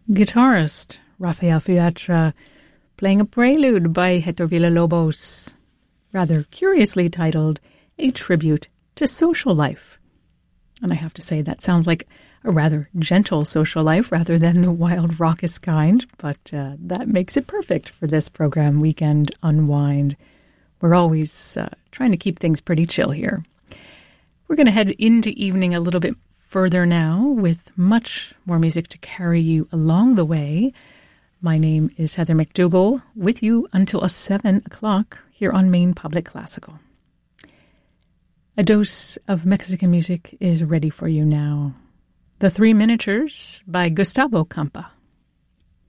Guitarist Rafael Fiatra playing a prelude by Héctor Villa-Lobos, rather curiously titled A Tribute to Social Life. And I have to say that sounds like a rather gentle social life rather than the wild raucous kind, but that makes it perfect for this program, Weekend Unwind. We're always trying to keep things pretty chill here. We're going to head into evening a little bit further now with much more music to carry you along the way. My name is Heather McDougall, with you until 7 o'clock here on Maine Public Classical. A dose of Mexican music is ready for you now. The Three Miniatures by Gustavo Campa.